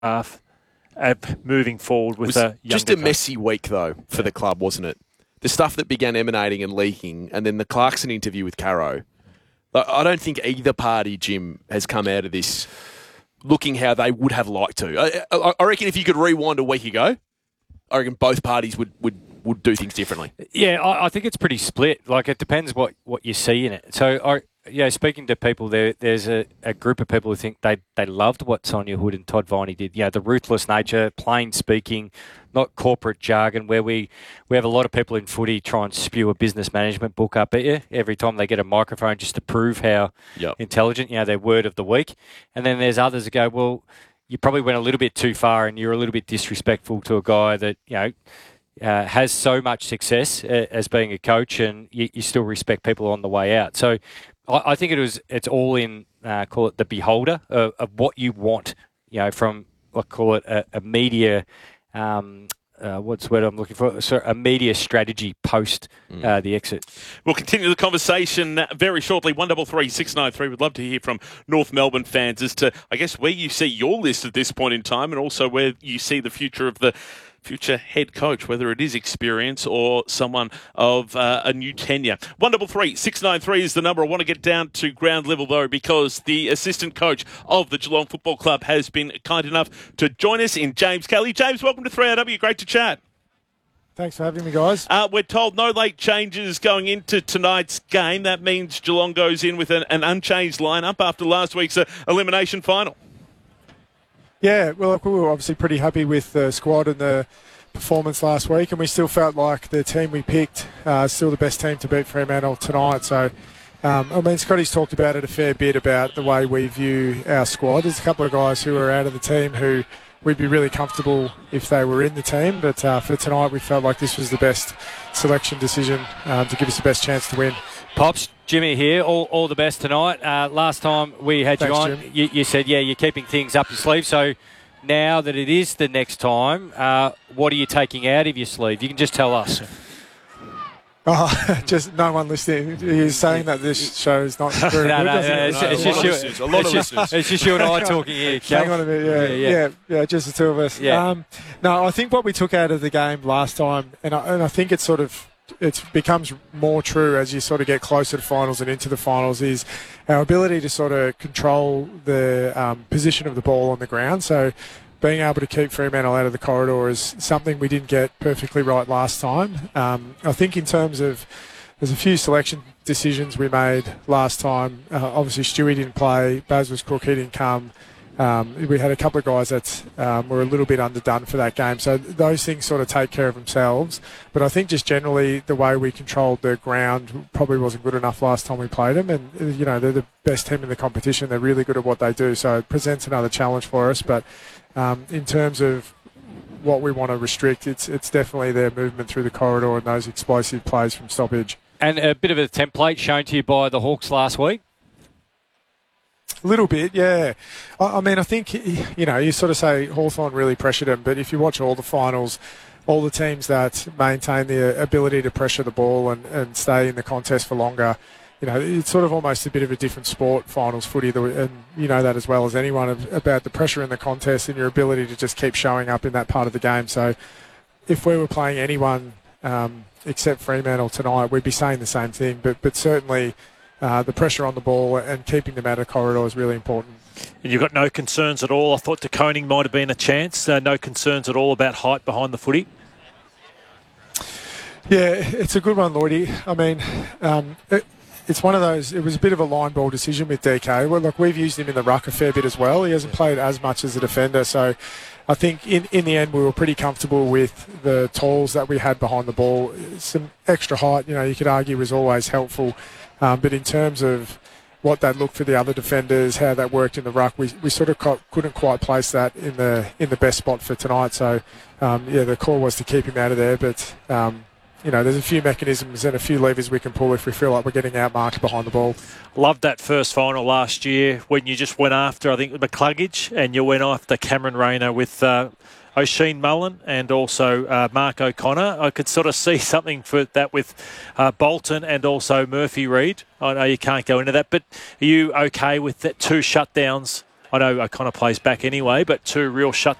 half moving forward with a younger just a coach. messy week, though, for the club, wasn't it? The stuff that began emanating and leaking, and then the Clarkson interview with Caro. I don't think either party, Jim, has come out of this looking how they would have liked to. I reckon if you could rewind a week ago, I reckon both parties would do things differently. Yeah, I think it's pretty split. Like, it depends what you see in it. So, speaking to people, there's a group of people who think they loved what Sonia Hood and Todd Viney did. You know, the ruthless nature, plain speaking, not corporate jargon, where we have a lot of people in footy try and spew a business management book up at you every time they get a microphone just to prove how intelligent, their word of the week. And then there's others that go, well, you probably went a little bit too far and you're a little bit disrespectful to a guy that, has so much success as being a coach, and you still respect people on the way out. So I think it's all in, call it the beholder of what you want, from, I call it a media, what's the word I'm looking for? So a media strategy post the exit. We'll continue the conversation very shortly. 133 693. We'd love to hear from North Melbourne fans as to, I guess, where you see your list at this point in time, and also where you see the future of the future head coach, whether it is experience or someone of a new tenure. 133 693 is the number. I want to get down to ground level, though, because the assistant coach of the Geelong Football Club has been kind enough to join us in James Kelly. James, welcome to 3RW. Great to chat. Thanks for having me, guys. We're told no late changes going into tonight's game. That means Geelong goes in with an unchanged lineup after last week's elimination final. Yeah, well, we were obviously pretty happy with the squad and the performance last week, and we still felt like the team we picked still the best team to beat Fremantle tonight. So, Scotty's talked about it a fair bit about the way we view our squad. There's a couple of guys who are out of the team who we'd be really comfortable if they were in the team, but for tonight we felt like this was the best selection decision to give us the best chance to win. Pops, Jimmy here. All the best tonight. Last time we had you on, you said, you're keeping things up your sleeve. So now that it is the next time, what are you taking out of your sleeve? You can just tell us. Just no one listening. You're saying that this show is not very good. It's just you and I talking here. Hang on a minute. Yeah, just the two of us. Yeah. No, I think what we took out of the game last time, and I think it's it becomes more true as you sort of get closer to finals and into the finals, is our ability to sort of control the position of the ball on the ground. So being able to keep Fremantle out of the corridor is something we didn't get perfectly right last time. I think in terms of, there's a few selection decisions we made last time. Obviously Stewie didn't play, Baz was cook, he didn't come. We had a couple of guys that were a little bit underdone for that game. So those things sort of take care of themselves. But I think just generally the way we controlled the ground probably wasn't good enough last time we played them. And, they're the best team in the competition. They're really good at what they do. So it presents another challenge for us. But in terms of what we want to restrict, it's definitely their movement through the corridor and those explosive plays from stoppage. And a bit of a template shown to you by the Hawks last week? A little bit, yeah. I think, you sort of say Hawthorn really pressured them, but if you watch all the finals, all the teams that maintain the ability to pressure the ball and stay in the contest for longer, it's sort of almost a bit of a different sport, finals footy, and you know that as well as anyone, about the pressure in the contest and your ability to just keep showing up in that part of the game. So if we were playing anyone except Fremantle tonight, we'd be saying the same thing, but certainly the pressure on the ball and keeping them out of the corridor is really important. And you've got no concerns at all. I thought De Koning might have been a chance. No concerns at all about height behind the footy? Yeah, it's a good one, Lloydie. It's one of those, it was a bit of a line ball decision with DK. Well, look, we've used him in the ruck a fair bit as well. He hasn't played as much as a defender, so I think in the end we were pretty comfortable with the tools that we had behind the ball. Some extra height, you could argue, was always helpful. But in terms of what that looked for the other defenders, how that worked in the ruck, we sort of couldn't quite place that in the best spot for tonight. So, the call was to keep him out of there. But, there's a few mechanisms and a few levers we can pull if we feel like we're getting outmarked behind the ball. Loved that first final last year when you just went after, I think, McCluggage, and you went after Cameron Rayner with O'Sheen Mullen and also Mark O'Connor. I could sort of see something for that with Bolton and also Murphy Reid. I know you can't go into that, but are you okay with that two shutdowns I know O'Connor plays back anyway, but two real